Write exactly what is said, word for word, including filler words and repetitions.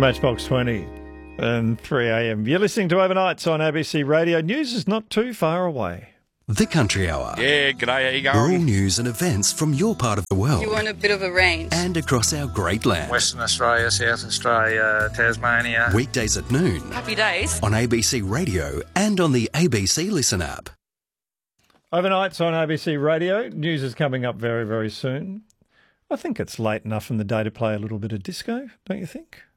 Matchbox twenty and three a m. You're listening to Overnights on A B C Radio. News is not too far away. The Country Hour. Yeah, g'day, how you going? Rural news and events from your part of the world. You want a bit of a range. And across our great land. Western Australia, South Australia, Tasmania. Weekdays at noon. Happy days. On A B C Radio and on the A B C Listen app. Overnights on A B C Radio. News is coming up very, very soon. I think it's late enough in the day to play a little bit of disco, don't you think?